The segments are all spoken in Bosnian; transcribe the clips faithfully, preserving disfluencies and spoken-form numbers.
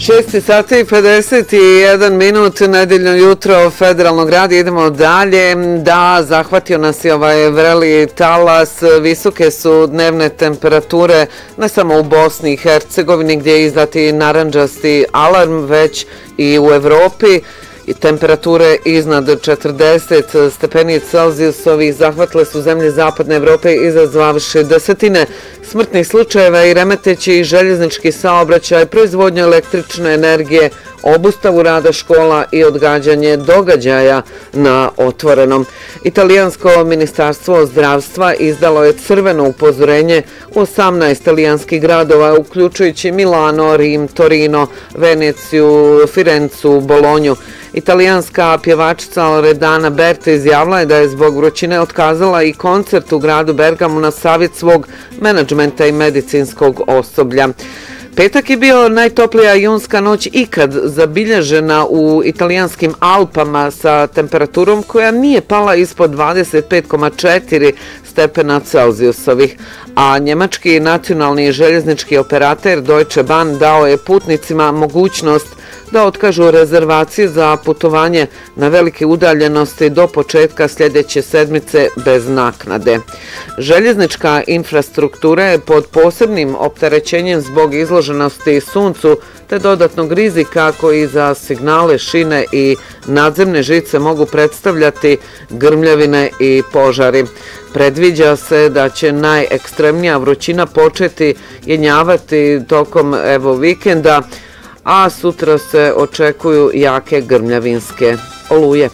šest sati i pedeset jedan minut, nedeljno jutro federalnog radija. Idemo dalje. Da, zahvatio nas je ovaj vreli talas. Visoke su dnevne temperature ne samo u Bosni i Hercegovini gdje je izdati narandžasti alarm, već i u Evropi. I temperature iznad četrdeset stepeni Celzijusovih zahvatile su zemlje zapadne Evrope, izazvavši desetine smrtnih slučajeva i remeteći željeznički saobraćaj, proizvodnju električne energije, obustavu rada škola i odgađanje događaja na otvorenom. Italijansko ministarstvo zdravstva izdalo je crveno upozorenje u osamnaest italijanskih gradova, uključujući Milano, Rim, Torino, Veneciju, Firencu, Bolonju. Italijanska pjevačica Loredana Berti izjavila je da je zbog vrućine otkazala i koncert u gradu Bergamu na savjet svog menadžmenta i medicinskog osoblja. Petak je bio najtoplija junska noć ikad zabilježena u italijanskim Alpama sa temperaturom koja nije pala ispod dvadeset pet zarez četiri stepena Celzijusovih, a njemački nacionalni željeznički operater Deutsche Bahn dao je putnicima mogućnost da otkažu rezervacije za putovanje na velike udaljenosti do početka sljedeće sedmice bez naknade. Željeznička infrastruktura je pod posebnim opterećenjem zbog izloženosti suncu te dodatnog rizika koji za signale, šine i nadzemne žice mogu predstavljati grmljavine i požari. Predviđa se da će najekstremnija vrućina početi jenjavati tokom evo vikenda, a sutra se očekuju jake grmljavinske oluje.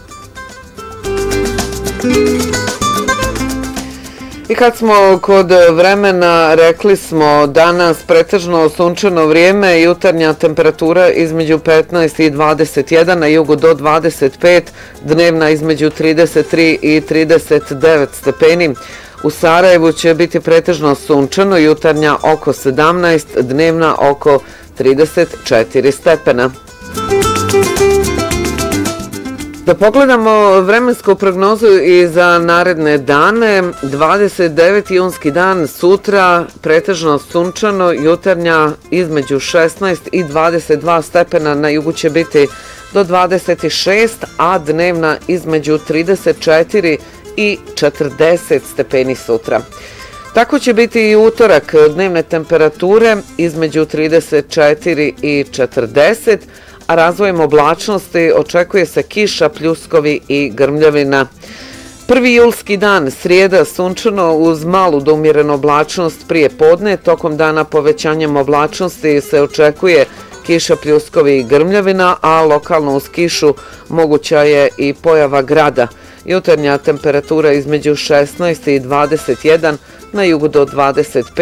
I kad smo kod vremena, rekli smo danas pretežno sunčano vrijeme, jutarnja temperatura između petnaest i dvadeset jedan, na jugu do dvadeset pet, dnevna između trideset tri i trideset devet stepeni. U Sarajevu će biti pretežno sunčano, jutarnja oko sedamnaest, dnevna oko trideset četiri stepena. Da pogledamo vremensku prognozu i za naredne dane. dvadeset deveti junski dan, sutra pretežno sunčano, jutarnja između šesnaest i dvadeset dva stepena, na jugu će biti do dvadeset šest, a dnevna između trideset četiri i četrdeset stepeni sutra. Tako će biti i utorak, dnevne temperature između trideset četiri i četrdeset, a razvojem oblačnosti očekuje se kiša, pljuskovi i grmljavina. Prvi julski dan, srijeda, sunčano uz malu do umjerenu oblačnost prije podne, tokom dana povećanjem oblačnosti se očekuje kiša, pljuskovi i grmljavina, a lokalno uz kišu moguća je i pojava grada. Jutarnja temperatura između šesnaest i dvadeset jedan, na jugu do dvadeset pet.